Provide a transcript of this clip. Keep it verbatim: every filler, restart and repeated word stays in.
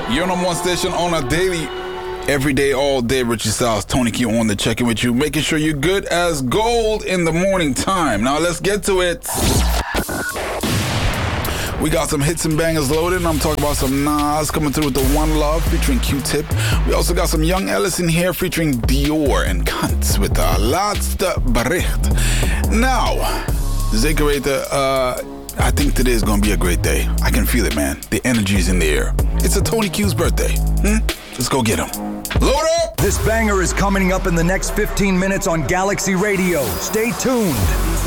Your number one station on a daily, every day, all day. Richie Styles, Tony Q on the check-in with you, making sure you're good as gold in the morning time. Now let's get to it. We got some hits and bangers loaded. I'm talking about some Nas coming through with the One Love featuring Q-Tip. We also got some Young Ellis in here featuring Dior and Kant with the Laatste Bericht. Now, zeker weten, uh, I think today is going to be a great day. I can feel it, man. The energy's in the air. It's a Tony Q's birthday. Hmm? Let's go get him. Load up! This banger is coming up in the next fifteen minutes on Galaxy Radio. Stay tuned.